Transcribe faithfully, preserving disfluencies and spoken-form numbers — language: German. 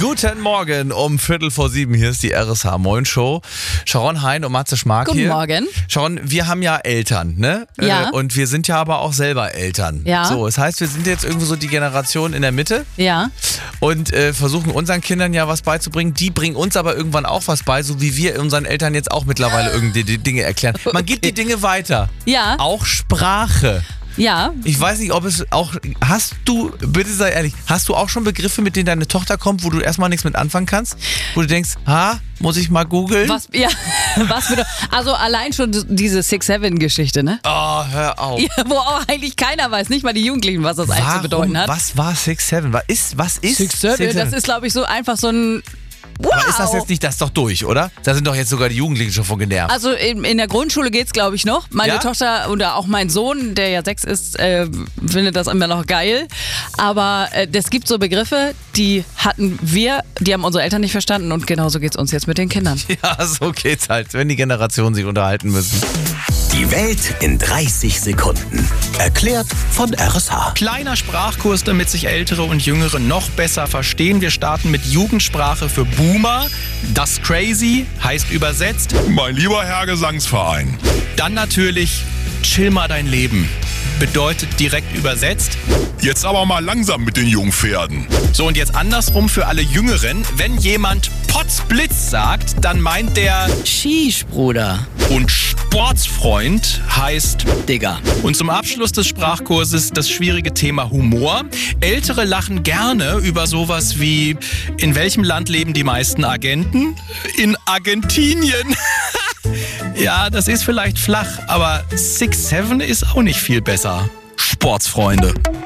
Guten Morgen um Viertel vor sieben. Hier ist die R S H Moin Show. Sharon Hein und Matze Schmark Guten hier. Guten Morgen. Sharon, wir haben ja Eltern, ne? Ja. Äh, und wir sind ja aber auch selber Eltern. Ja. So, das heißt, wir sind jetzt irgendwo so die Generation in der Mitte. Ja. Und äh, versuchen unseren Kindern ja was beizubringen. Die bringen uns aber irgendwann auch was bei, so wie wir unseren Eltern jetzt auch mittlerweile irgendwie die Dinge erklären. Man gibt die Dinge weiter. Ja. Auch Sprache. Ja. Ich weiß nicht, ob es auch, hast du, bitte sei ehrlich, hast du auch schon Begriffe, mit denen deine Tochter kommt, wo du erstmal nichts mit anfangen kannst? Wo du denkst, ha, muss ich mal googeln? Was, ja, was bedeutet, also allein schon diese six seven Geschichte, ne? Oh, hör auf. Ja, wo auch eigentlich keiner weiß, nicht mal die Jugendlichen, was das eigentlich zu bedeuten hat. Was war six seven? Was ist, was ist six seven? Das ist, glaube ich, so einfach so ein... Wow. Aber ist das jetzt nicht, das ist doch durch, oder? Da sind doch jetzt sogar die Jugendlichen schon von genervt. Also in, in der Grundschule geht's, glaube ich, noch. Meine Ja? Tochter oder auch mein Sohn, der ja sechs ist, äh, findet das immer noch geil. Aber äh, es gibt so Begriffe, die hatten wir, die haben unsere Eltern nicht verstanden und genauso geht's uns jetzt mit den Kindern. Ja, so geht's halt, wenn die Generationen sich unterhalten müssen. Die Welt in dreißig Sekunden. Erklärt von R S H. Kleiner Sprachkurs, damit sich Ältere und Jüngere noch besser verstehen. Wir starten mit Jugendsprache für Boomer. Das Crazy heißt übersetzt. Mein lieber Herr Gesangsverein. Dann natürlich Chill mal dein Leben. Bedeutet direkt übersetzt. Jetzt aber mal langsam mit den Jungpferden. So, und jetzt andersrum für alle Jüngeren. Wenn jemand Potzblitz sagt, dann meint der Sheesh, Bruder. Und Sportsfreund heißt Digga. Und zum Abschluss des Sprachkurses das schwierige Thema Humor. Ältere lachen gerne über sowas wie: In welchem Land leben die meisten Agenten? In Argentinien. Ja, das ist vielleicht flach, aber six seven ist auch nicht viel besser. Sportsfreunde.